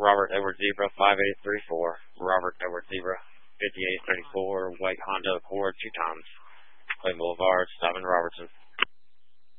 Robert Edward Zebra 5834. Robert Edward Zebra 5834. White Honda Accord 2 times. Clay Boulevard, Simon Robertson.